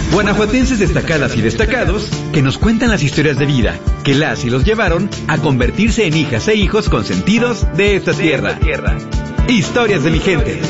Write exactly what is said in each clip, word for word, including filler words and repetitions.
Guanajuatenses destacadas y destacados que nos cuentan las historias de vida que las y los llevaron a convertirse en hijas e hijos consentidos de esta tierra. Historias de mi gente.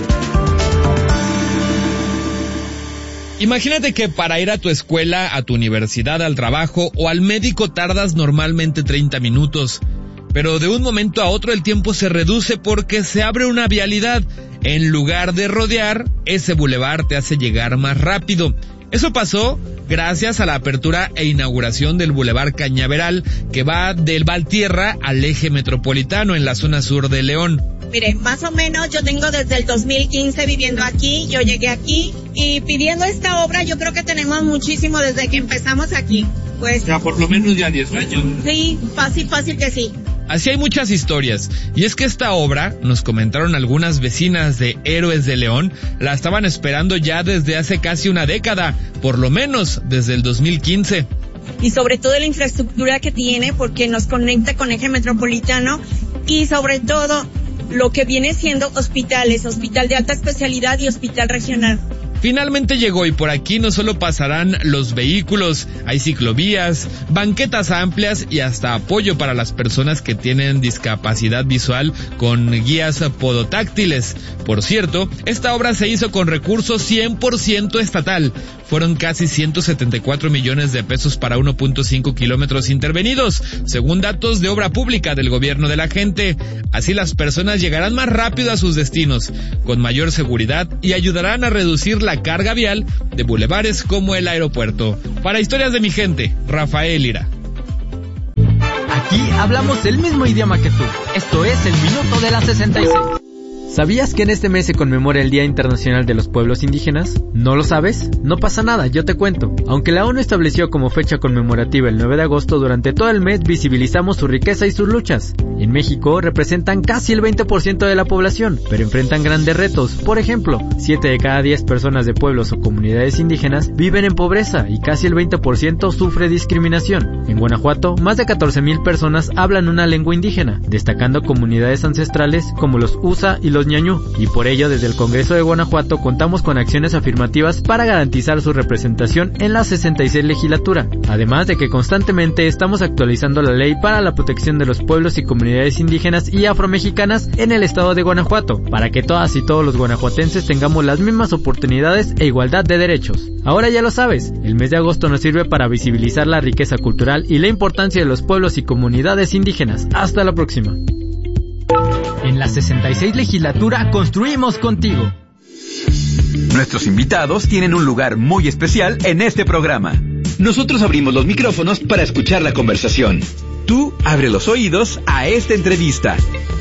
Imagínate que para ir a tu escuela, a tu universidad, al trabajo o al médico tardas normalmente treinta minutos. Pero de un momento a otro el tiempo se reduce porque se abre una vialidad. En lugar de rodear, ese bulevar te hace llegar más rápido. Eso pasó gracias a la apertura e inauguración del Boulevard Cañaveral, que va del Valtierra al eje metropolitano en la zona sur de León. Mire, más o menos yo tengo desde el dos mil quince viviendo aquí, yo llegué aquí y pidiendo esta obra yo creo que tenemos muchísimo desde que empezamos aquí. Pues ya por lo menos ya diez años. Sí, fácil, fácil que sí. Así hay muchas historias, y es que esta obra, nos comentaron algunas vecinas de Héroes de León, la estaban esperando ya desde hace casi una década, por lo menos desde el dos mil quince. Y sobre todo la infraestructura que tiene, porque nos conecta con eje metropolitano, y sobre todo lo que viene siendo hospitales, hospital de alta especialidad y hospital regional. Finalmente llegó y por aquí no solo pasarán los vehículos, hay ciclovías, banquetas amplias y hasta apoyo para las personas que tienen discapacidad visual con guías podotáctiles. Por cierto, esta obra se hizo con recursos cien por ciento estatal. Fueron casi ciento setenta y cuatro millones de pesos para uno punto cinco kilómetros intervenidos, según datos de obra pública del gobierno de la gente. Así las personas llegarán más rápido a sus destinos, con mayor seguridad y ayudarán a reducir la carga vial de bulevares como el aeropuerto. Para Historias de mi gente, Rafael Ira. Aquí hablamos el mismo idioma que tú. Esto es el Minuto de la sesenta y seis. ¿Sabías que en este mes se conmemora el Día Internacional de los Pueblos Indígenas? ¿No lo sabes? No pasa nada, yo te cuento. Aunque la ONU estableció como fecha conmemorativa el nueve de agosto, durante todo el mes visibilizamos su riqueza y sus luchas. En México representan casi el veinte por ciento de la población, pero enfrentan grandes retos. Por ejemplo, siete de cada diez personas de pueblos o comunidades indígenas viven en pobreza y casi el veinte por ciento sufre discriminación. En Guanajuato, más de catorce mil personas hablan una lengua indígena, destacando comunidades ancestrales como los Usa y los Ñañú, y por ello desde el Congreso de Guanajuato contamos con acciones afirmativas para garantizar su representación en la sesenta y seis legislatura, además de que constantemente estamos actualizando la ley para la protección de los pueblos y comunidades indígenas y afromexicanas en el estado de Guanajuato, para que todas y todos los guanajuatenses tengamos las mismas oportunidades e igualdad de derechos. Ahora ya lo sabes, el mes de agosto nos sirve para visibilizar la riqueza cultural y la importancia de los pueblos y comunidades indígenas. Hasta la próxima. En la sesenta y seis legislatura construimos contigo. Nuestros invitados tienen un lugar muy especial en este programa. Nosotros abrimos los micrófonos para escuchar la conversación. Tú abre los oídos a esta entrevista.